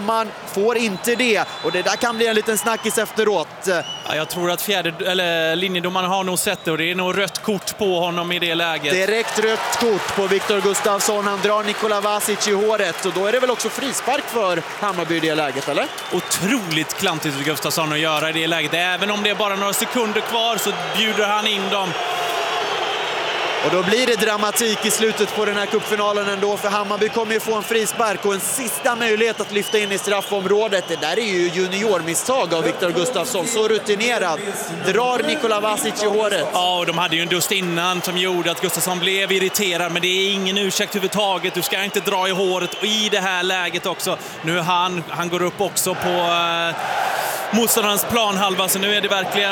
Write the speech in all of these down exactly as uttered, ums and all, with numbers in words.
domaren får inte det. Och det där kan bli en liten snackis efteråt. Ja, jag tror att fjärde, eller linjedomaren har nog sett det och det är nog rött kort på honom i det läget. Direkt rött kort på Viktor Gustafsson. Han drar Nikola Vasic i håret och då är det väl också frispark för Hammarby i det läget, eller? Otroligt klantigt för Gustafsson att göra i det läget. Även om det är bara några sekunder kvar så bjuder han in dem. Och då blir det dramatik i slutet på den här cupfinalen ändå, för Hammarby kommer ju få en frispark och en sista möjlighet att lyfta in i straffområdet. Det där är ju juniormisstag av Viktor Gustafsson, så rutinerad. Drar Nikola Vasic i håret. Ja, och de hade ju en dust innan som gjorde att Gustafsson blev irriterad, men det är ingen ursäkt överhuvudtaget. Du ska inte dra i håret och i det här läget också. Nu han, han går upp också på eh, motståndarens planhalva, så nu är det verkligen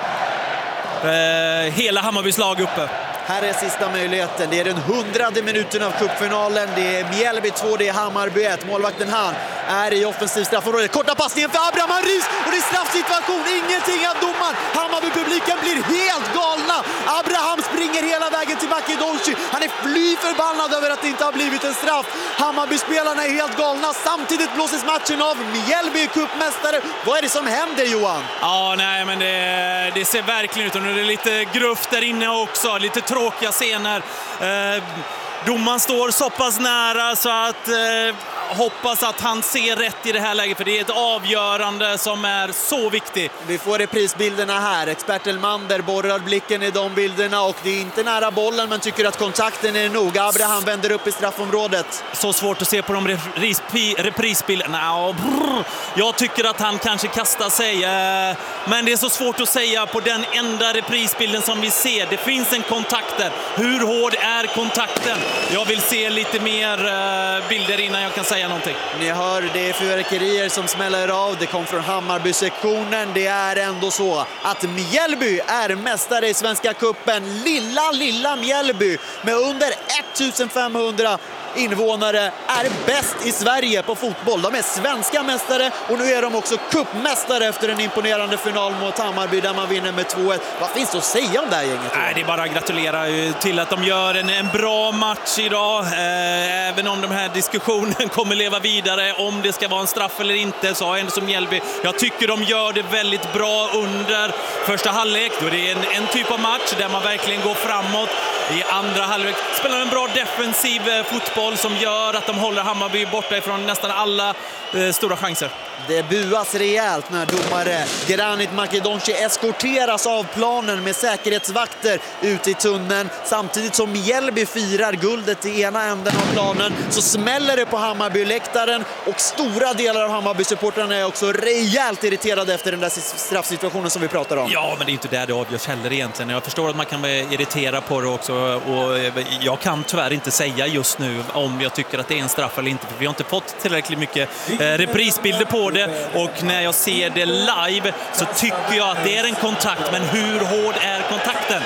eh, hela Hammarbys lag uppe. Här är sista möjligheten. Det är den hundrade minuten av cupfinalen. Det är Mjällby två, det är Hammarby ett. Målvakten han är i offensiv straffområde. Korta passningen för Abraham Harris och det är straffsituation. Ingenting av domaren. Hammarby-publiken blir helt galna. Abraham springer hela vägen till Makedonci. Han är fly förbannad över att det inte har blivit en straff. Hammarby-spelarna är helt galna. Samtidigt blåses matchen av. Mjällby är cupmästare. Vad är det som händer, Johan? Ja, nej, men det, det ser verkligen ut. Och nu är det lite gruff där inne också. Lite tråkiga scener. Eh, domaren står så pass nära så att eh, hoppas att han ser rätt i det här läget, för det är ett avgörande som är så viktigt. Vi får reprisbilderna här. Expert Elmander borrar blicken i de bilderna och det är inte nära bollen, men tycker att kontakten är nog. Abraham vänder upp i straffområdet. Så svårt att se på de reprisbilderna. Jag tycker att han kanske kastar sig, men det är så svårt att säga på den enda reprisbilden som vi ser. Det finns en kontakt där. Hur hård är kontakten? Jag vill se lite mer bilder innan jag kan säga någonting. Ni hör, det är fyrverkerier som smäller av. Det kom från Hammarby-sektionen. Det är ändå så att Mjällby är mästare i Svenska cupen. Lilla, lilla Mjällby med under femtonhundra invånare är bäst i Sverige på fotboll. De är svenska mästare och nu är de också cupmästare efter en imponerande final mot Hammarby där man vinner med två ett. Vad finns det att säga om det här gänget? Nej, det är bara att gratulera till att de gör en, en bra match idag. Eh, även om den här diskussionen kommer leva vidare om det ska vara en straff eller inte, så har ändå som Mjällby. Jag tycker de gör det väldigt bra under första halvlek. Då det är en, en typ av match där man verkligen går framåt. I andra halvlek spelar en bra defensiv eh, fotboll som gör att de håller Hammarby borta ifrån nästan alla eh, stora chanser. Det buas rejält när domare Granit Makedonci eskorteras av planen med säkerhetsvakter ute i tunneln. Samtidigt som Mjällby firar guldet i ena änden av planen så smäller det på Hammarby-läktaren och stora delar av Hammarby-supportrarna är också rejält irriterade efter den där straffsituationen som vi pratar om. Ja, men det är inte där det avgörs heller egentligen. Jag förstår att man kan vara irriterad på det också och jag kan tyvärr inte säga just nu om jag tycker att det är en straff eller inte, för vi har inte fått tillräckligt mycket eh, reprisbilder på det, och när jag ser det live så tycker jag att det är en kontakt, men hur hård är kontakten?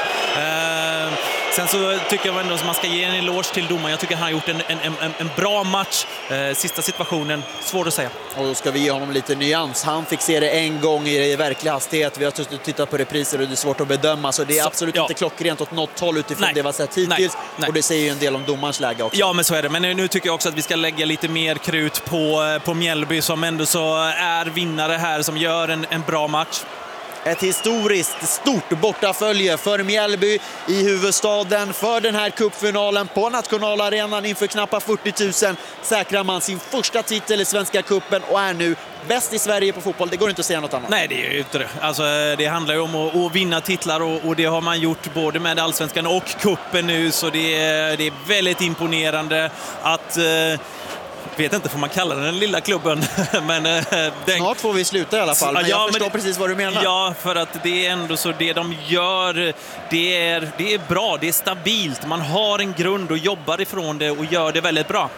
Eh, sen så tycker jag ändå att man ska ge en eloge till domaren. Jag tycker att han har gjort en, en, en, en bra match. Eh, sista situationen, svår att säga. Och då ska vi ge honom lite nyans. Han fick se det en gång i verklig hastighet. Vi har tittat på repriser och det är svårt att bedöma, så det är så, absolut ja. inte klockrent åt något håll utifrån nej. det vi har sett hittills. Nej. Nej. Och det säger ju en del om domarens läge också. Ja, men så är det. Men nu tycker jag också att vi ska lägga lite mer krut på, på Mjällby som ändå så är vinnare här, som gör en, en bra match. Ett historiskt stort bortafölje för Mjällby i huvudstaden. För den här cupfinalen på nationalarenan inför knappa fyrtio tusen säkrar man sin första titel i Svenska cupen och är nu bäst i Sverige på fotboll. Det går inte att säga något annat. Nej, det är ju inte det. Alltså, det handlar ju om att, att vinna titlar och, och det har man gjort både med Allsvenskan och cupen nu, så det är, det är väldigt imponerande att... Eh, vet inte, får man kalla den lilla klubben. men, eh, den... Snart får vi sluta i alla fall, men ja, jag förstår men... precis vad du menar. Ja, för att det är ändå så det de gör, det är, det är bra, det är stabilt. Man har en grund och jobbar ifrån det och gör det väldigt bra.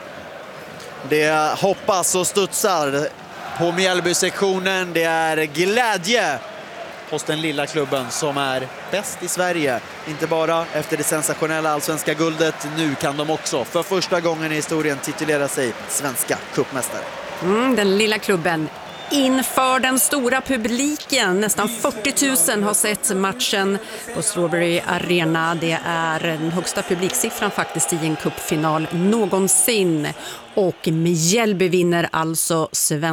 Det hoppas och studsar på Mjällby-sektionen. Det är glädje hos den lilla klubben som är bäst i Sverige. Inte bara efter det sensationella allsvenska guldet. Nu kan de också för första gången i historien titulera sig svenska cupmästare. Mm, den lilla klubben inför den stora publiken. Nästan fyrtio tusen har sett matchen på Strawberry Arena. Det är den högsta publiksiffran faktiskt i en cupfinal någonsin. Och Mjällby vinner alltså svenska